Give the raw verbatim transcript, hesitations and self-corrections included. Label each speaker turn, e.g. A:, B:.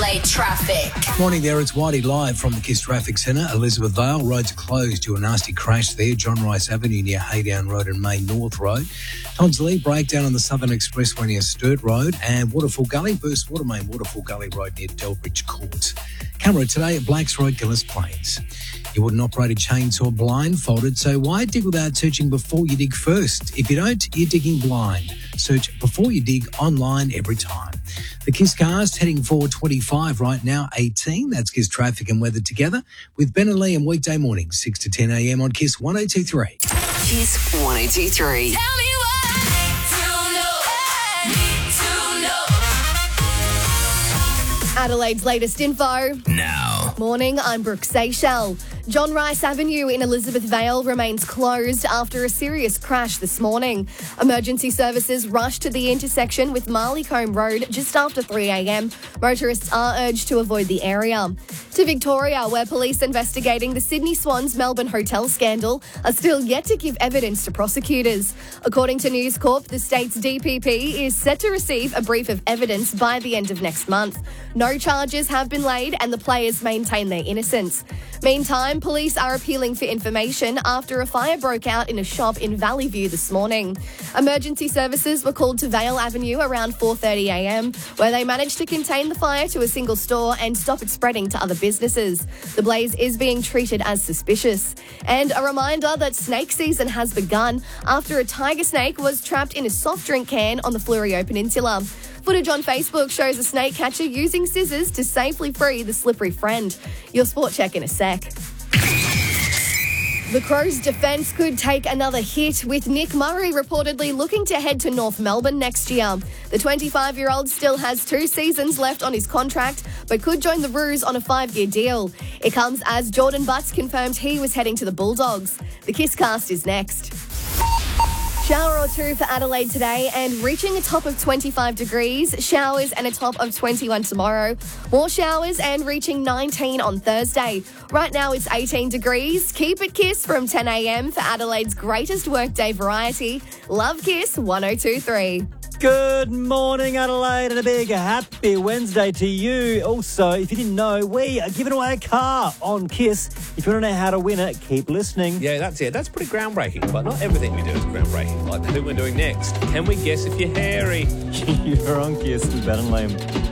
A: Adelaide traffic.
B: Morning there, it's Whitey live from the KISS Traffic Centre. Elizabeth Vale, roads are closed due to a nasty crash there. John Rice Avenue near Haydown Road and May North Road. Tonsley, breakdown on the Southern Expressway near Sturt Road. And Waterfall Gully, burst water main Waterfall Gully Road near Delbridge Courts. Camera today at Blacks Road, Gillis Plains. You wouldn't operate a chainsaw blindfolded, so why dig without searching before you dig first? If you don't, you're digging blind. Search before you dig online every time. The KISS cast heading for twenty-five right now, eighteen. That's KISS traffic and weather together with Ben and Liam weekday mornings, six to ten a.m. on KISS one oh two three.
A: KISS one oh two three. Tell me what to know.
C: Adelaide's latest info.
D: Now.
C: Morning, I'm Brooke Seychelles. John Rice Avenue in Elizabeth Vale remains closed after a serious crash this morning. Emergency services rushed to the intersection with Marleycombe Road just after three a.m. Motorists are urged to avoid the area. To Victoria, where police investigating the Sydney Swans Melbourne hotel scandal are still yet to give evidence to prosecutors. According to News Corp, the state's D P P is set to receive a brief of evidence by the end of next month. No charges have been laid and the players maintain their innocence. Meantime, police are appealing for information after a fire broke out in a shop in Valley View this morning. Emergency services were called to Vale Avenue around four thirty a.m, where they managed to contain the fire to a single store and stop it spreading to other businesses. The blaze is being treated as suspicious. And a reminder that snake season has begun after a tiger snake was trapped in a soft drink can on the Fleurieu Peninsula. Footage on Facebook shows a snake catcher using scissors to safely free the slippery friend. Your sport check in a sec. The Crows' defence could take another hit, with Nick Murray reportedly looking to head to North Melbourne next year. The twenty-five-year-old still has two seasons left on his contract, but could join the Roos on a five-year deal. It comes as Jordan Butts confirmed he was heading to the Bulldogs. The KISS cast is next. Shower or two for Adelaide today and reaching a top of twenty-five degrees, showers and a top of twenty-one tomorrow. More showers and reaching nineteen on Thursday. Right now it's eighteen degrees. Keep it KISS from ten a.m. for Adelaide's greatest workday variety. Love KISS one oh two three.
E: Good morning, Adelaide, and a big happy Wednesday to you. Also, if you didn't know, we are giving away a car on KISS. If you want to know how to win it, keep listening.
F: Yeah, that's it. That's pretty groundbreaking, but not everything we do is groundbreaking. Like who we're doing next. Can we guess if you're hairy?
E: You're on KISS with Ben and Liam.